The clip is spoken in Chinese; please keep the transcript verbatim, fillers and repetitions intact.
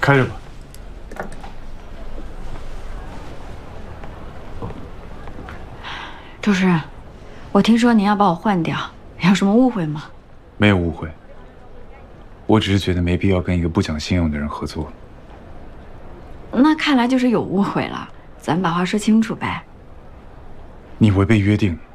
开着吧。 主持人，我听说您要把我换掉，有什么误会吗？ 没有误会，我只是觉得没必要跟一个不讲信用的人合作。 那看来就是有误会了，咱们把话说清楚呗。 你违背约定。